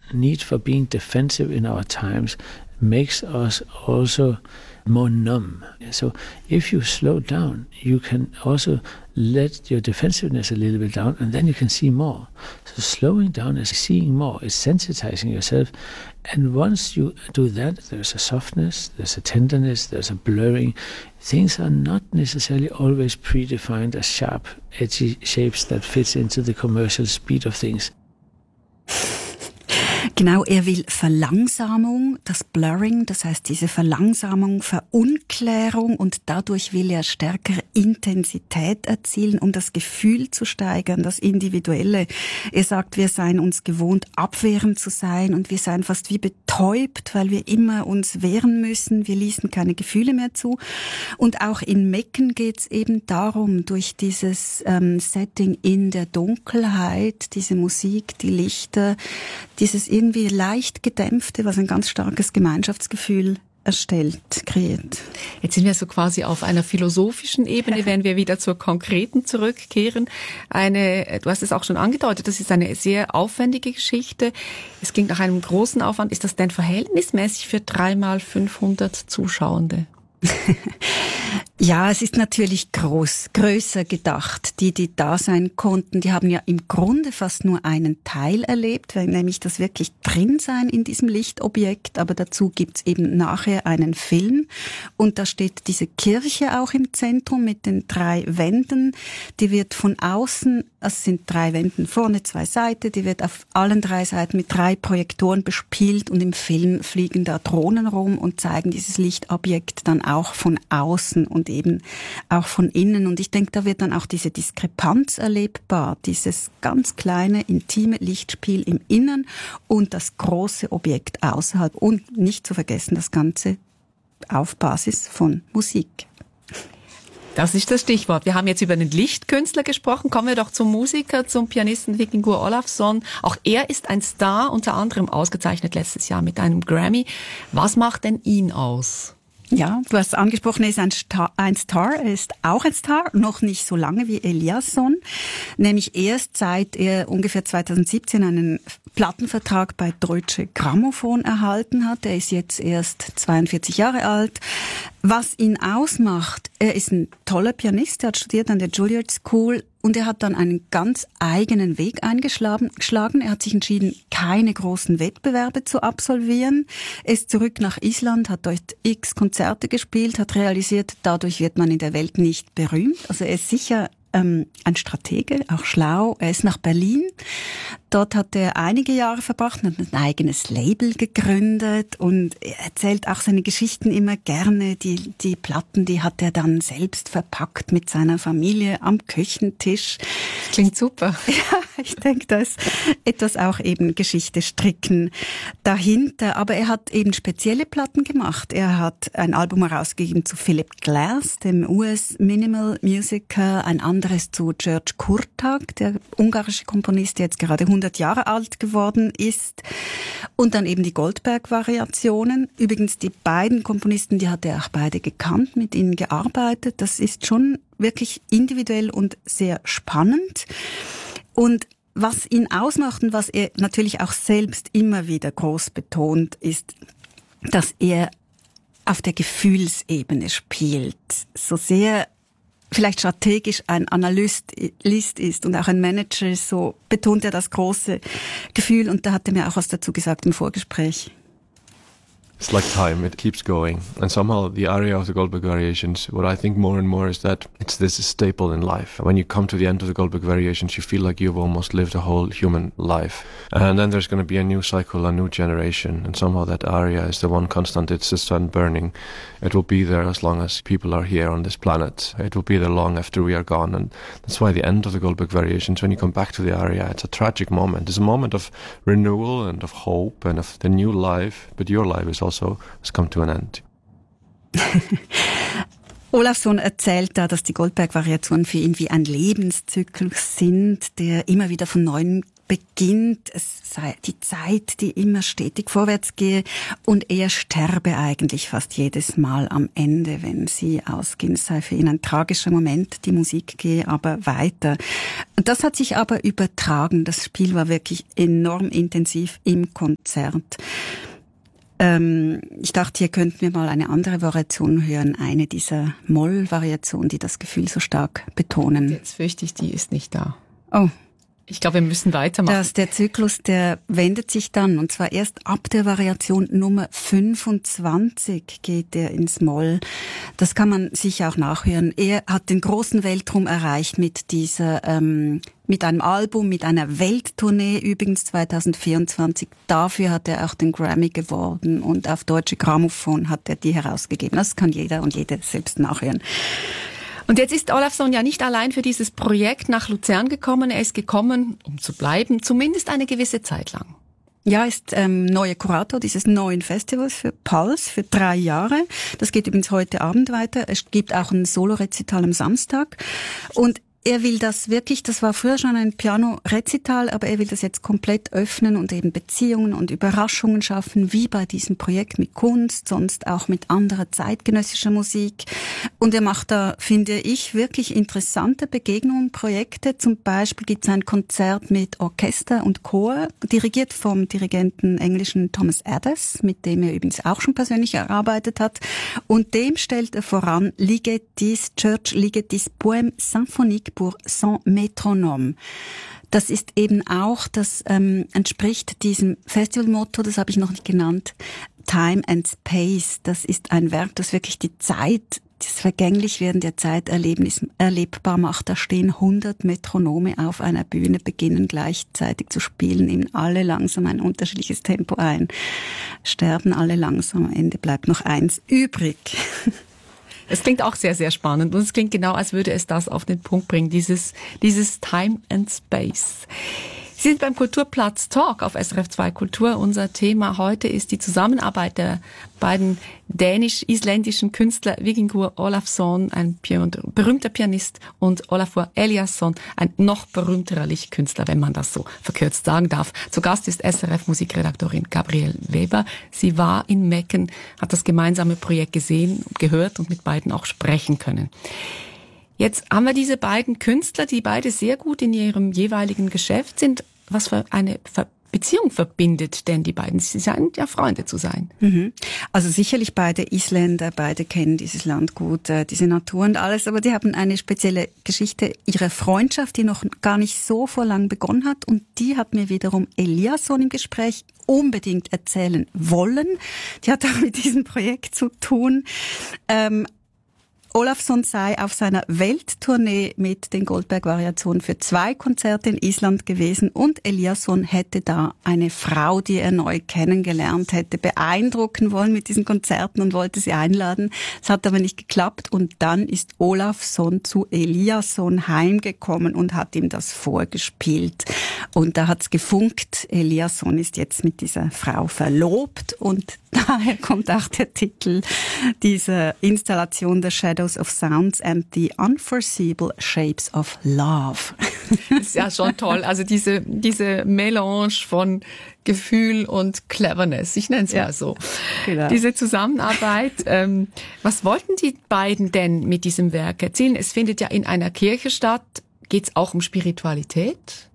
need for being defensive in our times makes us also more numb. So if you slow down, you can also let your defensiveness a little bit down, and then you can see more. So slowing down is seeing more, it's sensitizing yourself. And once you do that, there's a softness, there's a tenderness, there's a blurring. Things are not necessarily always predefined as sharp, edgy shapes that fits into the commercial speed of things. Genau, er will Verlangsamung, das Blurring, das heißt diese Verlangsamung, Verunklärung, und dadurch will er stärker Intensität erzielen, um das Gefühl zu steigern, das Individuelle. Er sagt, wir seien uns gewohnt, abwehrend zu sein, und wir seien fast wie betäubt, weil wir immer uns wehren müssen. Wir ließen keine Gefühle mehr zu. Und auch in Mecken geht es eben darum, durch dieses Setting in der Dunkelheit, diese Musik, die Lichter, dieses irgendwie leicht gedämpfte, was ein ganz starkes Gemeinschaftsgefühl kreiert. Jetzt sind wir so quasi auf einer philosophischen Ebene, wenn wir wieder zur konkreten zurückkehren. Du hast es auch schon angedeutet, das ist eine sehr aufwendige Geschichte. Es klingt nach einem großen Aufwand. Ist das denn verhältnismäßig für 3x500 Zuschauende? Ja, es ist natürlich größer gedacht. Die da sein konnten, die haben ja im Grunde fast nur einen Teil erlebt, nämlich das wirklich Drinsein in diesem Lichtobjekt. Aber dazu gibt's eben nachher einen Film. Und da steht diese Kirche auch im Zentrum mit den 3 Wänden. Die wird von außen, es sind 3 Wänden vorne, 2 Seiten, die wird auf allen 3 Seiten mit 3 Projektoren bespielt. Und im Film fliegen da Drohnen rum und zeigen dieses Lichtobjekt dann auch von außen und eben auch von innen. Und ich denke, da wird dann auch diese Diskrepanz erlebbar, dieses ganz kleine, intime Lichtspiel im Innern und das große Objekt außerhalb. Und nicht zu vergessen, das Ganze auf Basis von Musik. Das ist das Stichwort. Wir haben jetzt über den Lichtkünstler gesprochen. Kommen wir doch zum Musiker, zum Pianisten Víkingur Ólafsson. Auch er ist ein Star, unter anderem ausgezeichnet letztes Jahr mit einem Grammy. Was macht denn ihn aus? Ja, du hast angesprochen, er ist ein Star, er ist auch ein Star, noch nicht so lange wie Eliasson, nämlich erst seit er ungefähr 2017 einen Plattenvertrag bei Deutsche Grammophon erhalten hat. Er ist jetzt erst 42 Jahre alt. Was ihn ausmacht, er ist ein toller Pianist, er hat studiert an der Juilliard School und er hat dann einen ganz eigenen Weg eingeschlagen. Er hat sich entschieden, keine großen Wettbewerbe zu absolvieren. Er ist zurück nach Island, hat dort x Konzerte gespielt, hat realisiert, dadurch wird man in der Welt nicht berühmt. Also er ist sicher ein Stratege, auch schlau. Er ist nach Berlin. Dort hat er einige Jahre verbracht, hat ein eigenes Label gegründet und er erzählt auch seine Geschichten immer gerne. Die Platten, die hat er dann selbst verpackt mit seiner Familie am Küchentisch. Das klingt super. Ja, ich denke, da ist etwas auch eben Geschichte stricken dahinter. Aber er hat eben spezielle Platten gemacht. Er hat ein Album herausgegeben zu Philip Glass, dem US-Minimal Musiker, ein anderes zu George Kurtag, der ungarische Komponist, der jetzt gerade 100 Jahre alt geworden ist. Und dann eben die Goldberg-Variationen. Übrigens, die beiden Komponisten, die hat er auch beide gekannt, mit ihnen gearbeitet. Das ist schon wirklich individuell und sehr spannend. Und was ihn ausmacht und was er natürlich auch selbst immer wieder groß betont, ist, dass er auf der Gefühlsebene spielt. So sehr vielleicht strategisch ein Analyst ist und auch ein Manager, so betont er das große Gefühl. Und da hat er mir auch was dazu gesagt im Vorgespräch. It's like time, it keeps going. And somehow the aria of the Goldberg Variations, what I think more and more is that this is staple in life. When you come to the end of the Goldberg Variations, you feel like you've almost lived a whole human life. And then there's going to be a new cycle, a new generation. And somehow that aria is the one constant. It's the sun burning. It will be there as long as people are here on this planet. It will be there long after we are gone. And that's why the end of the Goldberg Variations, when you come back to the aria, it's a tragic moment. It's a moment of renewal and of hope and of the new life. But your life is also has come to an end. Ólafsson erzählt da, dass die Goldberg-Variationen für ihn wie ein Lebenszyklus sind, der immer wieder von neuem beginnt, es sei die Zeit, die immer stetig vorwärts gehe und er sterbe eigentlich fast jedes Mal am Ende, wenn sie ausgehen. Es sei für ihn ein tragischer Moment, die Musik gehe aber weiter. Und das hat sich aber übertragen. Das Spiel war wirklich enorm intensiv im Konzert. Ich dachte, hier könnten wir mal eine andere Variation hören, eine dieser Moll-Variationen, die das Gefühl so stark betonen. Jetzt fürchte ich, die ist nicht da. Oh. Ich glaube, wir müssen weitermachen. Der Zyklus, der wendet sich dann, und zwar erst ab der Variation Nummer 25 geht er ins Moll. Das kann man sich auch nachhören. Er hat den großen Weltruhm erreicht mit dieser, mit einem Album, mit einer Welttournee, übrigens 2024. Dafür hat er auch den Grammy gewonnen und auf Deutsche Grammophon hat er die herausgegeben. Das kann jeder und jede selbst nachhören. Und jetzt ist Olafsson ja nicht allein für dieses Projekt nach Luzern gekommen. Er ist gekommen, um zu bleiben, zumindest eine gewisse Zeit lang. Ja, ist neuer Kurator dieses neuen Festivals für Pulse für 3 Jahre. Das geht übrigens heute Abend weiter. Es gibt auch ein Solo-Rezital am Samstag. Und er will das wirklich, das war früher schon ein Piano-Rezital, aber er will das jetzt komplett öffnen und eben Beziehungen und Überraschungen schaffen, wie bei diesem Projekt mit Kunst, sonst auch mit anderer zeitgenössischer Musik. Und er macht da, finde ich, wirklich interessante Begegnungen, Projekte. Zum Beispiel gibt es ein Konzert mit Orchester und Chor, dirigiert vom Dirigenten englischen Thomas Addis, mit dem er übrigens auch schon persönlich gearbeitet hat. Und dem stellt er voran Ligeti's Church Ligeti's Poème Symphonique pour sans Métronome. Das ist eben auch, das entspricht diesem Festivalmotto, das habe ich noch nicht genannt, Time and Space. Das ist ein Werk, das wirklich die Zeit, das Vergänglichwerden der Zeit erlebbar macht. Da stehen 100 Metronome auf einer Bühne, beginnen gleichzeitig zu spielen, nehmen alle langsam ein unterschiedliches Tempo ein, sterben alle langsam, am Ende bleibt noch eins übrig. Es klingt auch sehr, sehr spannend und es klingt genau, als würde es das auf den Punkt bringen, dieses Time and Space. Sie sind beim Kulturplatz Talk auf SRF 2 Kultur. Unser Thema heute ist die Zusammenarbeit der beiden dänisch-isländischen Künstler Vikingur Olafsson, ein berühmter Pianist, und Olafur Eliasson, ein noch berühmterer Lichtkünstler, wenn man das so verkürzt sagen darf. Zu Gast ist SRF-Musikredaktorin Gabrielle Weber. Sie war in Mecken, hat das gemeinsame Projekt gesehen, gehört und mit beiden auch sprechen können. Jetzt haben wir diese beiden Künstler, die beide sehr gut in ihrem jeweiligen Geschäft sind. Was für eine Beziehung verbindet denn die beiden? Sie scheinen ja Freunde zu sein. Also sicherlich beide Isländer, beide kennen dieses Land gut, diese Natur und alles, aber die haben eine spezielle Geschichte ihrer Freundschaft, die noch gar nicht so vor lang begonnen hat, und die hat mir wiederum Eliasson im Gespräch unbedingt erzählen wollen. Die hat auch mit diesem Projekt zu tun. Olafsson sei auf seiner Welttournee mit den Goldberg-Variationen für 2 Konzerte in Island gewesen und Eliasson hätte da eine Frau, die er neu kennengelernt hätte, beeindrucken wollen mit diesen Konzerten und wollte sie einladen. Es hat aber nicht geklappt und dann ist Olafsson zu Eliasson heimgekommen und hat ihm das vorgespielt. Und da hat's gefunkt. Eliasson ist jetzt mit dieser Frau verlobt und daher kommt auch der Titel dieser Installation, The Shadows of Sounds and the Unforeseeable Shapes of Love. Das ist ja schon toll. Also diese Melange von Gefühl und Cleverness, ich nenne es mal so. Genau. Diese Zusammenarbeit. Was wollten die beiden denn mit diesem Werk erzählen? Es findet ja in einer Kirche statt. Geht es auch um Spiritualität?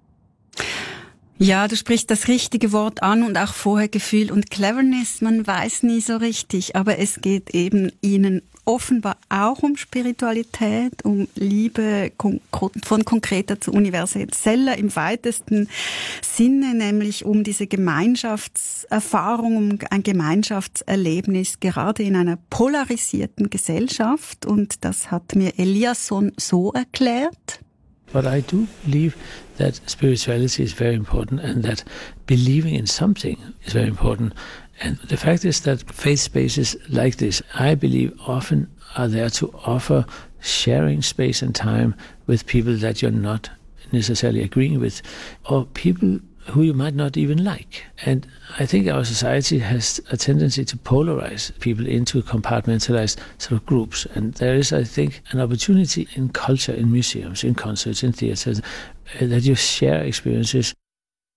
Ja, du sprichst das richtige Wort an und auch vorher Gefühl und Cleverness, man weiß nie so richtig, aber es geht eben ihnen offenbar auch um Spiritualität, um Liebe von konkreter zu universeller im weitesten Sinne, nämlich um diese Gemeinschaftserfahrung, um ein Gemeinschaftserlebnis, gerade in einer polarisierten Gesellschaft, und das hat mir Eliasson so erklärt. But I do believe that spirituality is very important and that believing in something is very important. And the fact is that faith spaces like this, I believe, often are there to offer sharing space and time with people that you're not necessarily agreeing with, or people who you might not even like. And I think our society has a tendency to polarize people into compartmentalized sort of groups. And there is, I think, an opportunity in culture, in museums, in concerts, in theaters, that you share experiences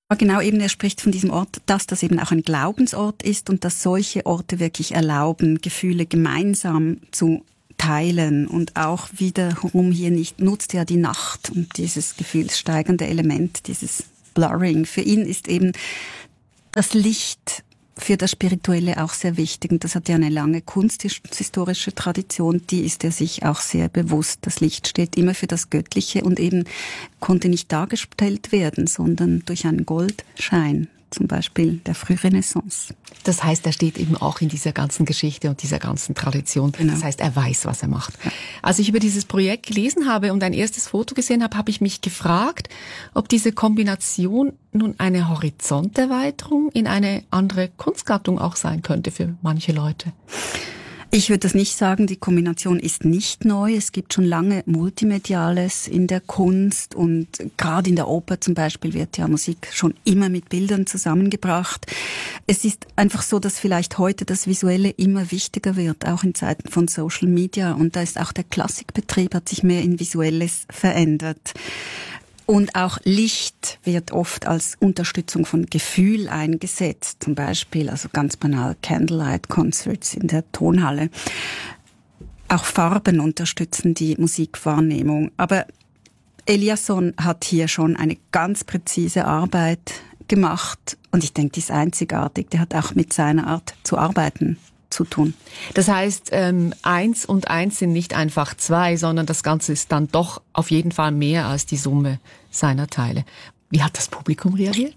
Genau, eben er spricht von diesem Ort, dass das eben auch ein Glaubensort ist und dass solche Orte wirklich erlauben, Gefühle gemeinsam zu teilen und auch wiederum hier nicht nutzt ja die Nacht und dieses gefühlssteigernde Element, dieses Blurring. Für ihn ist eben das Licht für das Spirituelle auch sehr wichtig und das hat ja eine lange kunsthistorische Tradition, die ist er sich auch sehr bewusst. Das Licht steht immer für das Göttliche und eben konnte nicht dargestellt werden, sondern durch einen Goldschein, zum Beispiel der Frührenaissance. Das heißt, er steht eben auch in dieser ganzen Geschichte und dieser ganzen Tradition. Genau. Das heißt, er weiß, was er macht. Ja. Als ich über dieses Projekt gelesen habe und ein erstes Foto gesehen habe, habe ich mich gefragt, ob diese Kombination nun eine Horizonterweiterung in eine andere Kunstgattung auch sein könnte für manche Leute. Ich würde das nicht sagen, die Kombination ist nicht neu. Es gibt schon lange Multimediales in der Kunst und gerade in der Oper zum Beispiel wird ja Musik schon immer mit Bildern zusammengebracht. Es ist einfach so, dass vielleicht heute das Visuelle immer wichtiger wird, auch in Zeiten von Social Media und da ist auch der Klassikbetrieb, hat sich mehr in Visuelles verändert. Und auch Licht wird oft als Unterstützung von Gefühl eingesetzt. Zum Beispiel, also ganz banal, Candlelight Concerts in der Tonhalle. Auch Farben unterstützen die Musikwahrnehmung. Aber Eliasson hat hier schon eine ganz präzise Arbeit gemacht. Und ich denke, die ist einzigartig. Der hat auch mit seiner Art zu arbeiten zu tun. Das heißt, 1 und 1 sind nicht einfach 2, sondern das Ganze ist dann doch auf jeden Fall mehr als die Summe seiner Teile. Wie hat das Publikum reagiert?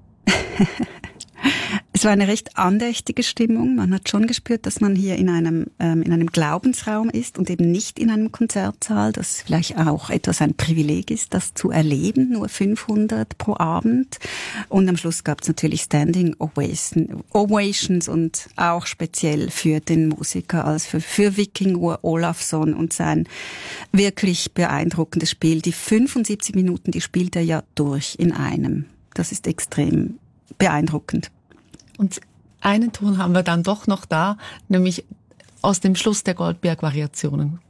Es war eine recht andächtige Stimmung. Man hat schon gespürt, dass man hier in einem Glaubensraum ist und eben nicht in einem Konzertsaal, das vielleicht auch etwas ein Privileg ist, das zu erleben, nur 500 pro Abend. Und am Schluss gab es natürlich Standing Ovations und auch speziell für den Musiker, also für Vikingur Olafsson und sein wirklich beeindruckendes Spiel. Die 75 Minuten, die spielt er ja durch in einem. Das ist extrem beeindruckend. Und einen Ton haben wir dann doch noch da, nämlich aus dem Schluss der Goldberg-Variationen.